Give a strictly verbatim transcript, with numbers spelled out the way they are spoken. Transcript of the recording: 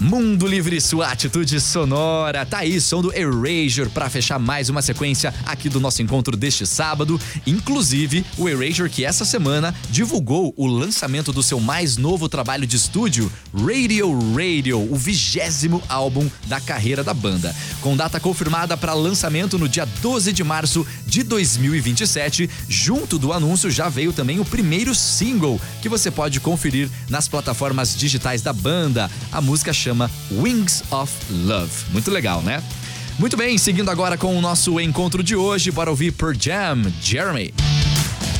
Mundo Livre, sua atitude sonora. Tá aí, som do Erasure pra fechar mais uma sequência aqui do nosso encontro deste sábado. Inclusive, o Erasure que essa semana divulgou o lançamento do seu mais novo trabalho de estúdio, Radio Radio, o vigésimo álbum da carreira da banda. Com data confirmada para lançamento no dia doze de março de dois mil e vinte e sete, junto do anúncio já veio também o primeiro single, que você pode conferir nas plataformas digitais da banda. A música chama Wings of Love. Muito legal, né? Muito bem, seguindo agora com o nosso encontro de hoje, bora ouvir Pearl Jam, Jeremy.